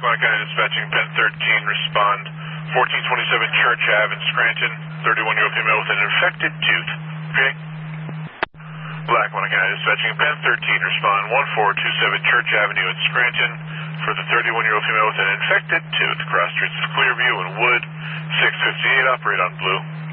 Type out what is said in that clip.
Monica dispatching Penn 13, respond 1427 Church Ave in Scranton, 31-year-old female with an infected tooth. Okay? Black Monica dispatching Penn 13, respond 1427 Church Avenue in Scranton for the 31-year-old female with an infected tooth. Cross streets of Clearview and Wood, 658, operate on Blue.